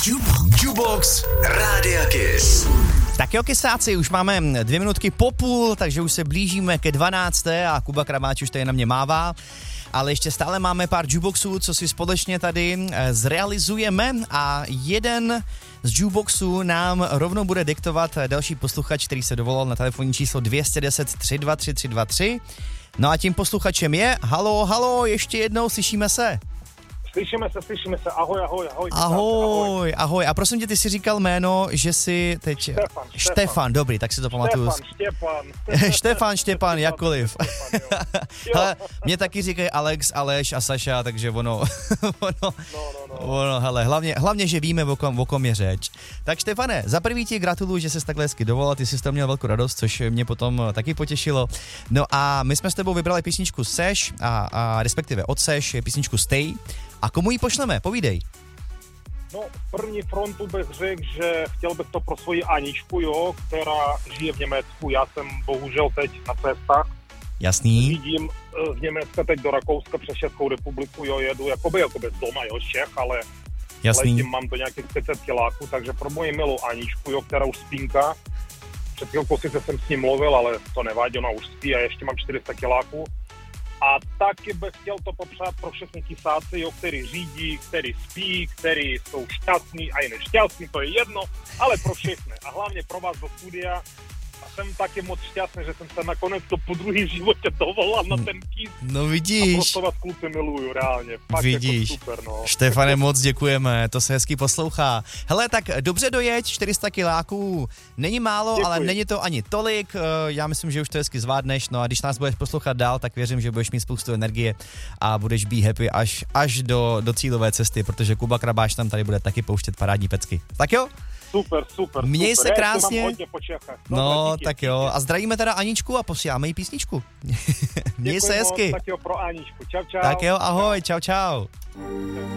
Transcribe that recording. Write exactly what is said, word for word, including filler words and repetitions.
Jukebox Rádia Kiss. Tak jo, kysáci, už máme dvě minutky po půl, takže už se blížíme ke dvanácté a Kuba Kramáč už tady na mě mává. Ale ještě stále máme pár jukeboxů, co si společně tady zrealizujeme a jeden z jukeboxů nám rovnou bude diktovat další posluchač, který se dovolal na telefonní číslo dvě deset tři dva tři tři dva tři. No a tím posluchačem je, halo, halo, ještě jednou, slyšíme se? Slyšíme se, slyšíme se, ahoj, ahoj, ahoj. Ahoj, ahoj, ahoj. A prosím tě, ty jsi říkal jméno, že jsi teď... Štefan, Štefan, Štefan. Dobrý, tak si to pamatuju. Štefan, Štěpán. Štěpán, Štěpán, jakkoliv. Štěpán, jo. Hele, mě taky říkají Alex, Aleš a Saša, takže ono, ono, No, no, no. ono, hele, hlavně, hlavně, že víme, o kom, o kom je řeč. Tak Štefane, za prvý ti gratuluju, že jsi takhle hezky dovolal, ty jsi tam měl velkou radost, což mě potom taky potěšilo. No a my jsme s tebou vybrali písničku Seš, a, a respektive od Seš, písničku Stay. A komu ji pošleme? Povídej. No, v první frontu bych řekl, že chtěl bych to pro svoji Aničku, jo, která žije v Německu. Já jsem bohužel teď na cestách. Jasný. Vidím v Německu teď do Rakouska přes Českou republiku, jo, jedu jakoby, jakoby z doma, jo, z Čech, ale Jasný. letím, mám to nějakých pět set kiláků, takže pro moji milou Aničku, jo, která už spínka. Před chvilkou sice jsem s ním mluvil, ale to nevadí, ona už spí a ještě mám čtyři sta kiláků. A taky bych chtěl to popřát pro všechny kysáci, jo, který řídí, který spí, který jsou šťastní a i nešťastní, to je jedno, ale pro všechny. A hlavně pro vás do studia. A jsem taky moc šťastný, že jsem se nakonec to po druhý v životě dovolal na ten kýs. No vidíš. A prostě vás kluci miluju, reálně. Fakt vidíš. jako super, no. Štefane, moc děkujeme, to se hezky poslouchá. Hele, tak dobře dojeď, čtyři sta kiláků není málo, Děkuji. Ale není to ani tolik, já myslím, že už to hezky zvládneš, no a když nás budeš poslouchat dál, tak věřím, že budeš mít spoustu energie a budeš být happy až, až do, do cílové cesty, protože Kuba Krabáš tam tady bude taky pouštět parádní pecky. Tak jo? Super, super, Měj super. se krásně. Já hodně po Čechách. No, díky, tak jo. díky. A zdravíme teda Aničku a posíláme jí písničku. Měj se Děkuji hezky. moc, tak jo, pro Aničku. Čau, čau. Tak jo, ahoj, čau, čau.